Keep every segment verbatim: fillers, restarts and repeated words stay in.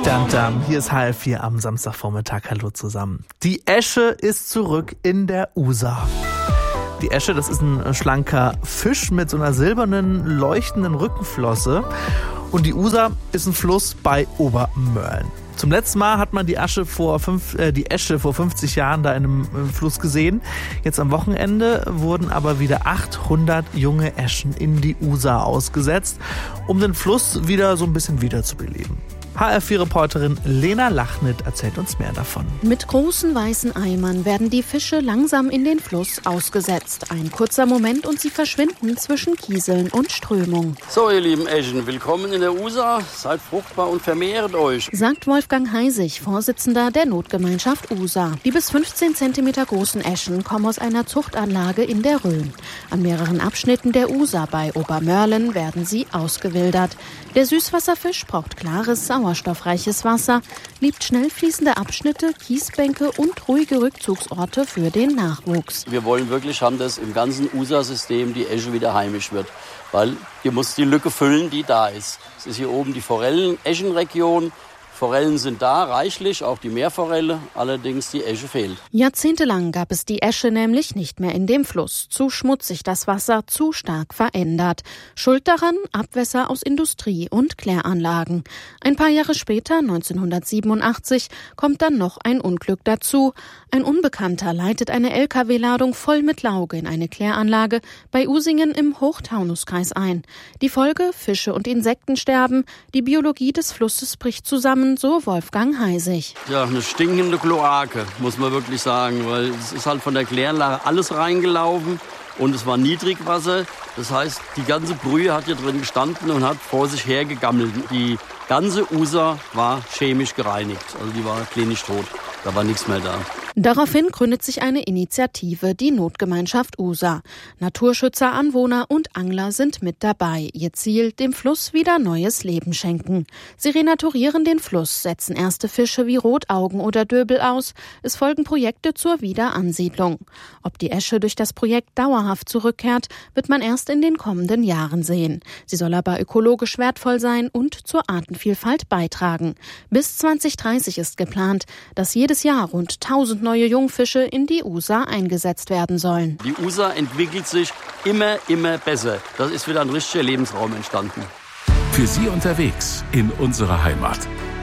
Dam, dam. Hier ist H L vier am Samstagvormittag. Hallo zusammen. Die Esche ist zurück in der Usa. Die Esche, das ist ein schlanker Fisch mit so einer silbernen, leuchtenden Rückenflosse. Und die Usa ist ein Fluss bei Obermörlen. Zum letzten Mal hat man die Asche vor fünf, äh, die Esche vor fünfzig Jahren da in einem Fluss gesehen. Jetzt am Wochenende wurden aber wieder achthundert junge Eschen in die Usa ausgesetzt, um den Fluss wieder so ein bisschen wiederzubeleben. H R vier-Reporterin Lena Lachnit erzählt uns mehr davon. Mit großen weißen Eimern werden die Fische langsam in den Fluss ausgesetzt. Ein kurzer Moment und sie verschwinden zwischen Kieseln und Strömung. So, ihr lieben Eschen, willkommen in der Usa. Seid fruchtbar und vermehrt euch, sagt Wolfgang Heisig, Vorsitzender der Notgemeinschaft Usa. Die bis fünfzehn Zentimeter großen Eschen kommen aus einer Zuchtanlage in der Rhön. An mehreren Abschnitten der Usa bei Obermörlen werden sie ausgewildert. Der Süßwasserfisch braucht klares, sauerstoffreiches Wasser, liebt schnell fließende Abschnitte, Kiesbänke und ruhige Rückzugsorte für den Nachwuchs. Wir wollen wirklich haben, dass im ganzen Usa-System die Esche wieder heimisch wird. Weil hier muss die Lücke füllen, die da ist. Es ist hier oben die Forellen-Eschen-Region. Forellen sind da, reichlich, auch die Meerforelle, allerdings die Esche fehlt. Jahrzehntelang gab es die Esche nämlich nicht mehr in dem Fluss. Zu schmutzig das Wasser, zu stark verändert. Schuld daran Abwässer aus Industrie- und Kläranlagen. Ein paar Jahre später, neunzehnhundertsiebenundachtzig, kommt dann noch ein Unglück dazu. Ein Unbekannter leitet eine L K W-Ladung voll mit Lauge in eine Kläranlage bei Usingen im Hochtaunuskreis ein. Die Folge: Fische und Insekten sterben, die Biologie des Flusses bricht zusammen, so Wolfgang Heisig. Ja, eine stinkende Kloake, muss man wirklich sagen, weil es ist halt von der Kläranlage alles reingelaufen und es war Niedrigwasser. Das heißt, die ganze Brühe hat hier drin gestanden und hat vor sich hergegammelt. Die ganze Usa war chemisch gereinigt, also die war klinisch tot, da war nichts mehr da. Daraufhin gründet sich eine Initiative, die Notgemeinschaft Usa. Naturschützer, Anwohner und Angler sind mit dabei. Ihr Ziel: dem Fluss wieder neues Leben schenken. Sie renaturieren den Fluss, setzen erste Fische wie Rotaugen oder Döbel aus. Es folgen Projekte zur Wiederansiedlung. Ob die Esche durch das Projekt dauerhaft zurückkehrt, wird man erst in den kommenden Jahren sehen. Sie soll aber ökologisch wertvoll sein und zur Artenvielfalt beitragen. Bis zwanzig dreißig ist geplant, dass jedes Jahr rund tausend neue Jungfische in die Usa eingesetzt werden sollen. Die Usa entwickelt sich immer, immer besser. Das ist wieder ein richtiger Lebensraum entstanden. Für Sie unterwegs in unserer Heimat.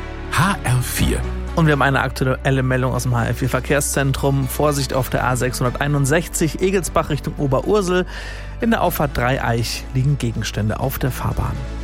H R vier. Und wir haben eine aktuelle Meldung aus dem H R vier Verkehrszentrum. Vorsicht auf der A sechshunderteinundsechzig, Egelsbach Richtung Oberursel. In der Auffahrt Dreieich liegen Gegenstände auf der Fahrbahn.